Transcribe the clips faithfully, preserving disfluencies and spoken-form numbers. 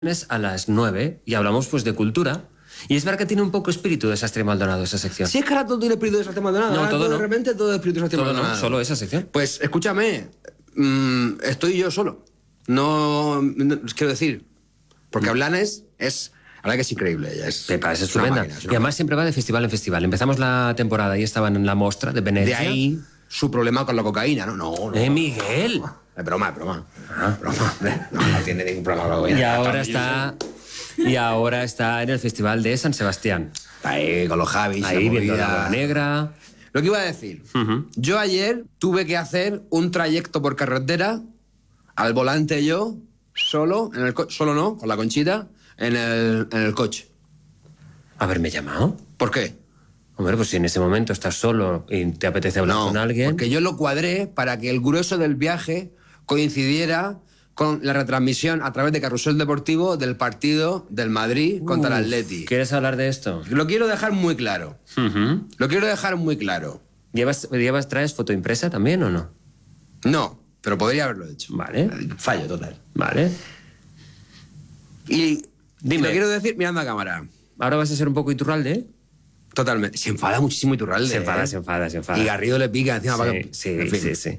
A las nueve y hablamos pues de cultura. Y es verdad que tiene un poco espíritu de Sastre y Maldonado esa sección. Si es que ahora todo tiene espíritu de Sastre y Maldonado. No, ahora todo de no. repente todo es espíritu de Sastre y Todo Maldonado. no, solo esa sección. Pues escúchame, mmm, estoy yo solo. No, no quiero decir, porque Mm. Blanes es, la verdad que es increíble. Ella es, Pepa, es es una estupenda. máquina, es una Y además siempre va de festival en festival. Empezamos la temporada y estaban en la Mostra de Venecia. De ahí su problema con la cocaína, ¿no? No, no. Eh, Miguel. Es broma, es broma. Ah, broma. No, no tiene ningún problema con la cocaína. Y ahora está... Y ahora está en el Festival de San Sebastián. Está ahí con los Javis. Ahí la viendo movida. la Bola Negra. Lo que iba a decir, Uh-huh. yo ayer tuve que hacer un trayecto por carretera, al volante yo, solo, en el co- solo no, con la Conchita, en el, en el coche. ¿Haberme llamado? ¿Por qué? Hombre, pues si en ese momento estás solo y te apetece hablar No, con alguien... porque yo lo cuadré para que el grueso del viaje coincidiera con la retransmisión a través de Carrusel Deportivo del partido del Madrid contra el Uf, Atleti. ¿Quieres hablar de esto? Lo quiero dejar muy claro. Uh-huh. Lo quiero dejar muy claro. ¿Llevas, llevas, ¿Traes foto impresa también o no? No, pero podría haberlo hecho. Vale. Fallo total. Vale. Y Dime. lo quiero decir mirando a cámara. ¿Ahora vas a ser un poco Iturralde, eh? Totalmente. Se enfada muchísimo Iturralde. Se enfada, ¿eh? se enfada, se enfada. Y Garrido le pica encima. para que- Sí, en sí, sí, fin. sí.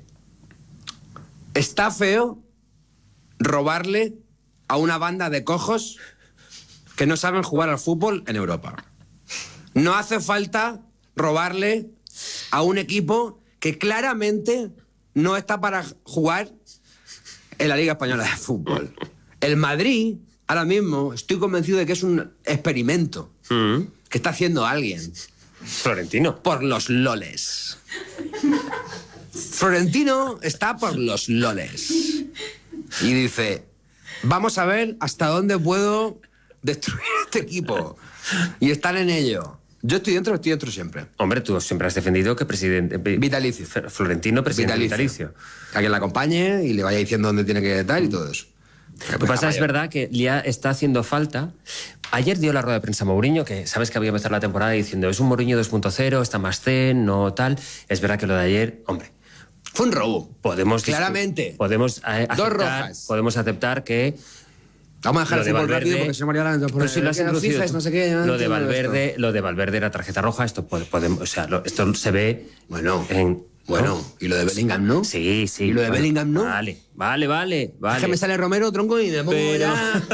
Está feo robarle a una banda de cojos que no saben jugar al fútbol en Europa. No hace falta robarle a un equipo que claramente no está para jugar en la Liga Española de Fútbol. El Madrid, ahora mismo, estoy convencido de que es un experimento Mm. que está haciendo alguien Florentino. por los loles. Florentino está por los loles. Y dice, vamos a ver hasta dónde puedo destruir este equipo. Y están en ello. Yo estoy dentro, estoy dentro siempre. Hombre, tú siempre has defendido que presidente... Vitalicio. F- Florentino, presidente vitalicio. Que alguien la acompañe y le vaya diciendo dónde tiene que estar y todo eso. Lo que pasa es verdad que ya está haciendo falta. Ayer dio la rueda de prensa Mourinho, que sabes que había empezado la temporada diciendo es un Mourinho dos punto cero, está más zen, no tal. Es verdad que lo de ayer, hombre, Fue un robo. podemos... discu- Claramente. Podemos eh, Dos aceptar, rojas. podemos aceptar que... Vamos a dejar Lo el de fútbol Valverde- rápido porque se María Lara Pero si lo has introducido FIFA, tú. no sé qué. no Lo de entiendo Valverde, esto. lo de Valverde era tarjeta roja, esto pode- podemos, o sea, lo- esto se ve Bueno, en... bueno. ¿no? Y lo de Bellingham, ¿no? Sí, sí. ¿Y lo de bueno, Bellingham, no? Vale, vale, vale, vale. Es que me sale Romero, tronco, y me pongo Pero- ya.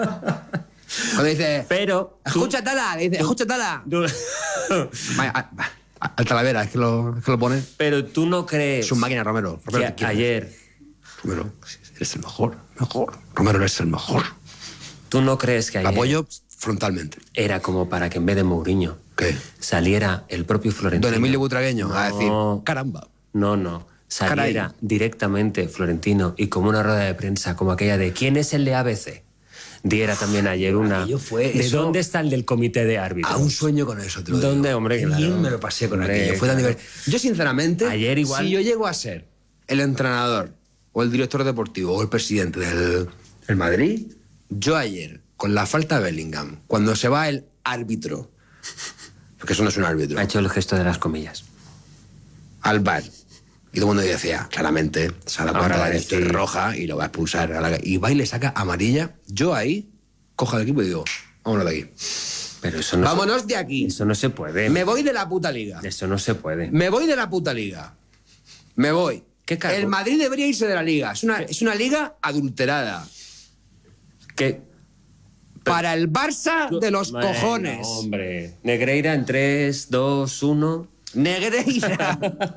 Cuando dice, Pero... tú- escucha Tala, le dice, escucha Tala. tú- Vaya, a- a- Al Talavera, es que lo, es que lo pone. Pero tú no crees Es un máquina, Romero. Romero, que te quiero. ayer... Romero, eres el mejor, mejor. Romero, eres el mejor. ¿Tú no crees que Lo ayer apoyo frontalmente. era como para que en vez de Mourinho ¿Qué? saliera el propio Florentino? Don Emilio Butragueño a No. decir, caramba. No, no. Saliera Caray. directamente Florentino y como una rueda de prensa como aquella de ¿quién es el de A B C? Diera también ayer una... aquello fue ¿De eso- dónde está el del comité de árbitros? A un sueño con eso, te lo ¿Dónde, digo. hombre? Qué Claro. bien me lo pasé con Hombre, aquello. Fue tan claro. divertido. Yo, sinceramente, Ayer igual- si yo llego a ser el entrenador o el director deportivo o el presidente del el Madrid, yo ayer, con la falta de Bellingham, cuando se va el árbitro, porque eso no es un árbitro, Ha hecho el gesto de las comillas. al bar, y todo el mundo decía, claramente, se la Ahora cuarta va a de esto es decir- roja y lo va a expulsar. A la... Y va y le saca amarilla. Yo ahí cojo al equipo y digo, vámonos de aquí. Pero eso no, Vámonos de aquí. se, eso no se puede. Me voy de la puta liga. Eso no se puede. Me voy de la puta liga. Me voy. ¿Qué cargo? El Madrid debería irse de la liga. Es una, es una liga adulterada. ¿Qué? Para el Barça de los Bueno, cojones. Hombre. Negreira en tres, dos, uno... Negreira.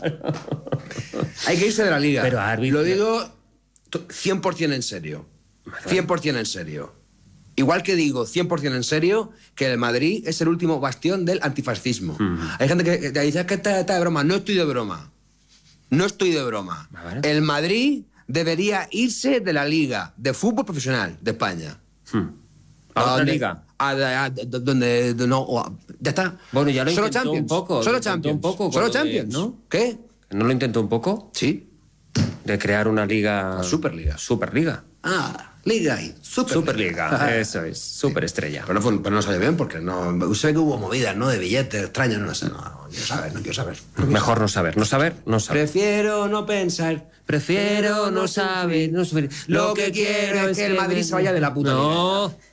Hay que irse de la liga. Pero árbitro- Lo digo to- cien por ciento en serio. cien por ciento en serio. Igual que digo cien por ciento en serio que el Madrid es el último bastión del antifascismo. Hay gente que, que te dice "Es que está, está de broma". No estoy de broma. No estoy de broma. Vale. El Madrid debería irse de la liga de fútbol profesional de España. ¿A otra donde- liga? a- a- a- donde no, o- ya está. Bueno, ya lo Solo intentó Champions. un poco, lo Solo intentó Champions. un poco Solo con lo de- Champions. ¿no? ¿Qué? ¿No lo intentó un poco? Sí. De crear una liga... Superliga. Superliga. Ah, Liga y Superliga. Superliga, eso es, superestrella. Pero no, fue, pero no salió bien porque no, sé que hubo movidas, ¿no? De billetes extraños, no sé. No, no quiero saber, no quiero saber. No quiero Mejor saber. no saber, no saber, no saber. Prefiero no pensar. Prefiero no saber, no saber. Lo que quiero es que el Madrid se vaya de la puta No. liga.